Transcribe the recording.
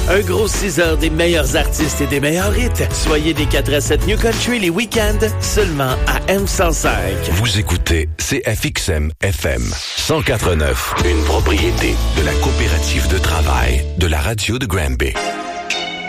Un gros 6 heures des meilleurs artistes et des meilleurs hits. Soyez des 4 à 7 New Country les week-ends, seulement à M105. Vous écoutez CFXM FM 104.9, une propriété de la coopérative de travail de la radio de Granby.